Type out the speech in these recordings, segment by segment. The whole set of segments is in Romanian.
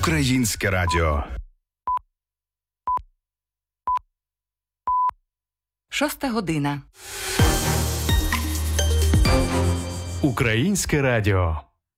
Українське радіо. 6 година. Українське радіо.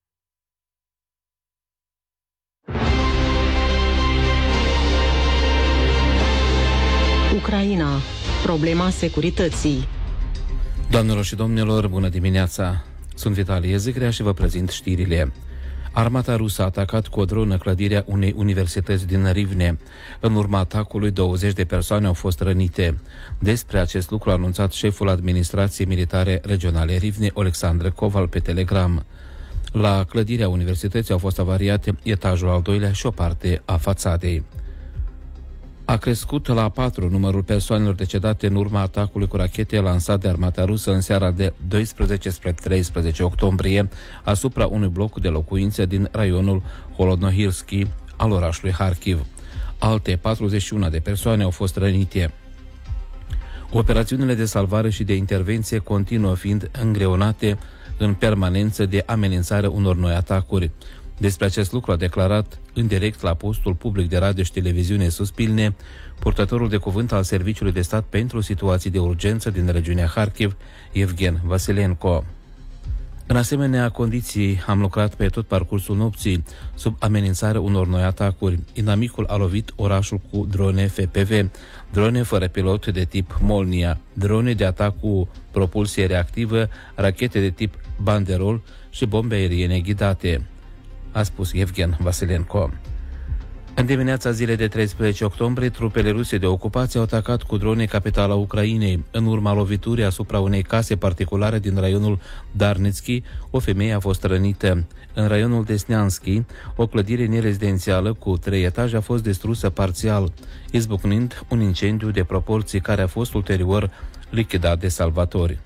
Ucraina. Problema securității. Doamnelor și domnilor, bună dimineața! Sunt Vitalie Zicrea și vă prezint știrile. Armata rusă a atacat cu o dronă clădirea unei universități din Rivne. În urma atacului, 20 de persoane au fost rănite. Despre acest lucru a anunțat șeful administrației militare regionale Rivne, Alexandru Koval, pe Telegram. La clădirea universității au fost avariate etajul al doilea și o parte a fațadei. A crescut la 4 numărul persoanelor decedate în urma atacului cu rachete lansat de armata rusă în seara de 12 spre 13 octombrie asupra unui bloc de locuințe din raionul Holodnohirski al orașului Harkiv. Alte 41 de persoane au fost rănite. Operațiunile de salvare și de intervenție continuă fiind îngreunate în permanență de amenințarea unor noi atacuri. Despre acest lucru a declarat în direct la postul public de radio și televiziune Suspilne purtătorul de cuvânt al Serviciului de Stat pentru Situații de Urgență din regiunea Harkiv, Evgen Vasilenko. În asemenea condiții am lucrat pe tot parcursul nopții sub amenințarea unor noi atacuri. Inamicul a lovit orașul cu drone FPV, drone fără pilot de tip Molnia, drone de atac cu propulsie reactivă, rachete de tip Banderol și bombe aeriene ghidate, a spus Evgen Vasilenko. În dimineața zilei de 13 octombrie, trupele ruse de ocupație au atacat cu drone capitala Ucrainei. În urma loviturii asupra unei case particulare din raionul Darnitski, o femeie a fost rănită. În raionul Desneanski, o clădire nerezidențială cu 3 etaje a fost distrusă parțial, izbucnind un incendiu de proporții care a fost ulterior lichidat de salvatori.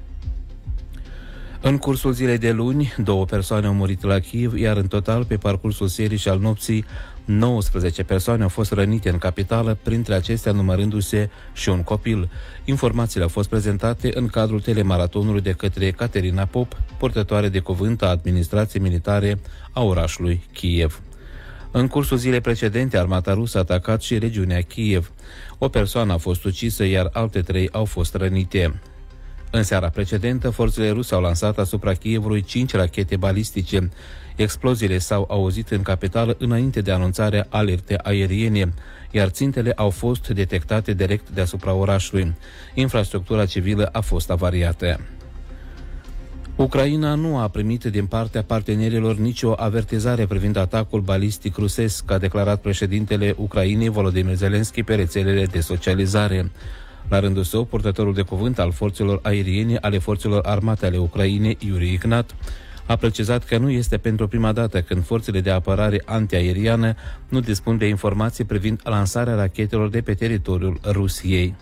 În cursul zilei de luni, 2 persoane au murit la Kiev, iar în total, pe parcursul serii și al nopții, 19 persoane au fost rănite în capitală, printre acestea numărându-se și un copil. Informațiile au fost prezentate în cadrul telemaratonului de către Caterina Pop, purtătoare de cuvânt a administrației militare a orașului Kiev. În cursul zilei precedente, armata rusă a atacat și regiunea Kiev. O persoană a fost ucisă, iar alte 3 au fost rănite. În seara precedentă, forțele ruse au lansat asupra Kievului 5 rachete balistice. Exploziile s-au auzit în capitală înainte de anunțarea alertei aeriene, iar țintele au fost detectate direct deasupra orașului. Infrastructura civilă a fost avariată. Ucraina nu a primit din partea partenerilor nicio avertizare privind atacul balistic rusesc, a declarat președintele Ucrainei Volodymyr Zelensky pe rețelele de socializare. La rândul său, purtătorul de cuvânt al forțelor aeriene ale forțelor armate ale Ucrainei, Yuri Ignat, a precizat că nu este pentru prima dată când forțele de apărare antiaeriană nu dispun de informații privind lansarea rachetelor de pe teritoriul Rusiei.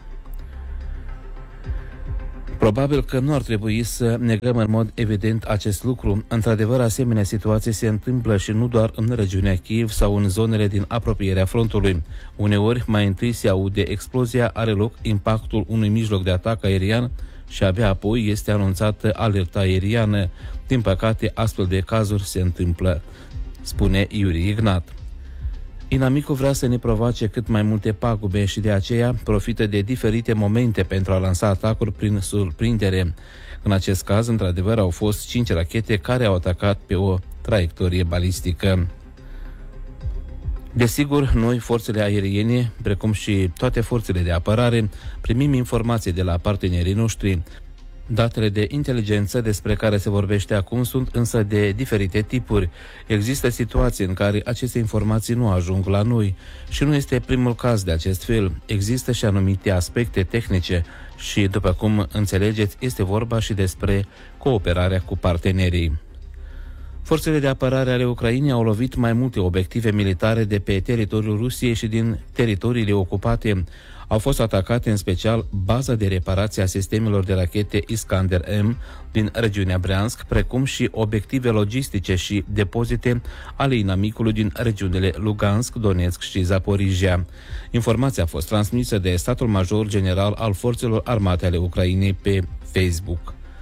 Probabil că nu ar trebui să negăm în mod evident acest lucru. Într-adevăr, asemenea situații se întâmplă și nu doar în regiunea Kiev sau în zonele din apropierea frontului. Uneori, mai întâi se aude explozia, are loc impactul unui mijloc de atac aerian și abia apoi este anunțată alerta aeriană. Din păcate, astfel de cazuri se întâmplă, spune Yuri Ignat. Inamicul vrea să ne provoace cât mai multe pagube și de aceea profită de diferite momente pentru a lansa atacuri prin surprindere. În acest caz, într-adevăr, au fost 5 rachete care au atacat pe o traiectorie balistică. Desigur, noi, forțele aeriene, precum și toate forțele de apărare, primim informații de la partenerii noștri. Datele de inteligență despre care se vorbește acum sunt însă de diferite tipuri. Există situații în care aceste informații nu ajung la noi și nu este primul caz de acest fel. Există și anumite aspecte tehnice și, după cum înțelegeți, este vorba și despre cooperarea cu partenerii. Forțele de apărare ale Ucrainei au lovit mai multe obiective militare de pe teritoriul Rusiei și din teritoriile ocupate. Au fost atacate în special baza de reparație a sistemelor de rachete Iskander-M din regiunea Bryansk, precum și obiective logistice și depozite ale inamicului din regiunile Lugansk, Donetsk și Zaporizhia. Informația a fost transmisă de statul major general al forțelor armate ale Ucrainei pe Facebook.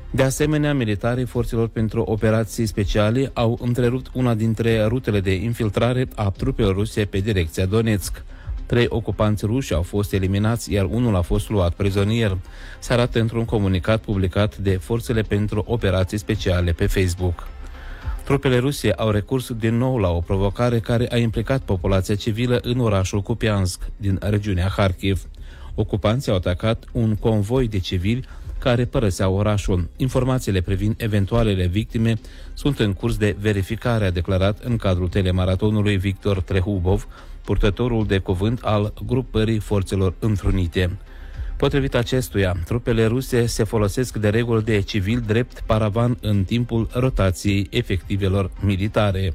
De asemenea, militarii forțelor pentru operații speciale au întrerupt una dintre rutele de infiltrare a trupelor ruse pe direcția Donetsk. 3 ocupanți ruși au fost eliminați, iar unul a fost luat prizonier. Se arată într-un comunicat publicat de forțele pentru operații speciale pe Facebook. Trupele ruse au recurs din nou la o provocare care a implicat populația civilă în orașul Kupiansk, din regiunea Kharkiv. Ocupanții au atacat un convoi de civili care părăseau orașul. Informațiile privind eventualele victime sunt în curs de verificare, a declarat în cadrul telemaratonului Victor Trehubov, purtătorul de cuvânt al grupării forțelor întrunite. Potrivit acestuia, trupele ruse se folosesc de reguli de civil drept paravan în timpul rotației efectivelor militare.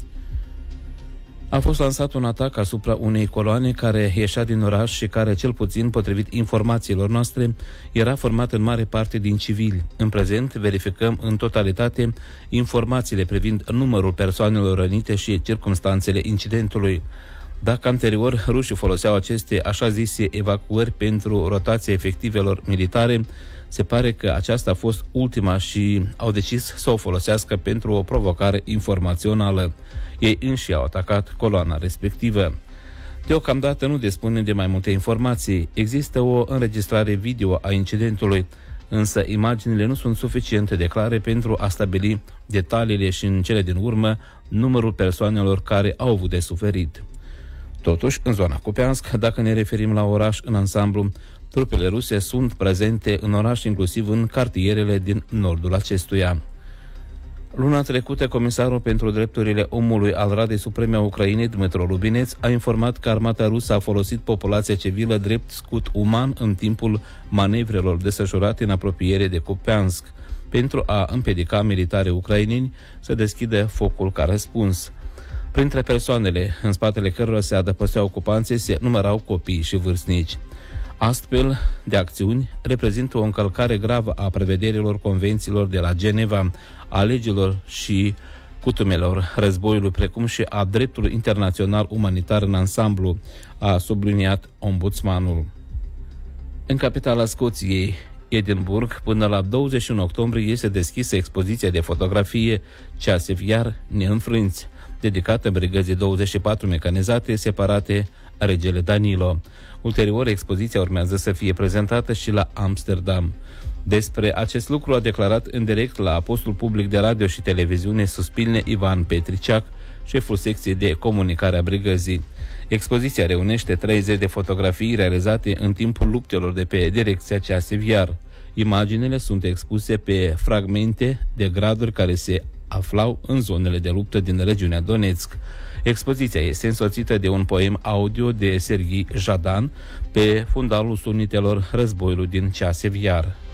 A fost lansat un atac asupra unei coloane care ieșea din oraș și care, cel puțin potrivit informațiilor noastre, era format în mare parte din civili. În prezent, verificăm în totalitate informațiile privind numărul persoanelor rănite și circumstanțele incidentului. Dacă anterior rușii foloseau aceste așa zise evacuări pentru rotația efectivelor militare, se pare că aceasta a fost ultima și au decis să o folosească pentru o provocare informațională. Ei înși au atacat coloana respectivă. Deocamdată nu dispune de mai multe informații. Există o înregistrare video a incidentului, însă imaginile nu sunt suficiente de clare pentru a stabili detaliile și, în cele din urmă, numărul persoanelor care au avut de suferit. Totuși, în zona Kupiansk, dacă ne referim la oraș în ansamblu, trupele ruse sunt prezente în oraș, inclusiv în cartierele din nordul acestuia. Luna trecută, comisarul pentru drepturile omului al Radei Supreme a Ucrainei, Dmytro Lubineț, a informat că armata rusă a folosit populația civilă drept scut uman în timpul manevrelor desfășurate în apropiere de Kupiansk, pentru a împiedica militarii ucraineni să deschidă focul ca răspuns. Printre persoanele în spatele cărora se adăposteau ocupanții se numărau copii și vârstnici. Astfel de acțiuni reprezintă o încălcare gravă a prevederilor convențiilor de la Geneva, a legilor și cutumelor războiului, precum și a dreptului internațional umanitar în ansamblu, a subliniat ombudsmanul. În capitala Scoției, Edinburgh, până la 21 octombrie este deschisă expoziția de fotografie Cease Viar neînfrânți, dedicată brigăzii 24 mecanizate separate Regele Danilo. Ulterior, expoziția urmează să fie prezentată și la Amsterdam. Despre acest lucru a declarat în direct la postul public de radio și televiziune Suspilne Ivan Petriciac, șeful secției de comunicare a brigăzii. Expoziția reunește 30 de fotografii realizate în timpul luptelor de pe direcția Cease Viar. Imaginele sunt expuse pe fragmente de graduri care se aflau în zonele de luptă din regiunea Donetsk. Expoziția este însoțită de un poem audio de Serghii Jadan pe fundalul sunitelor războiului din Cease Viar.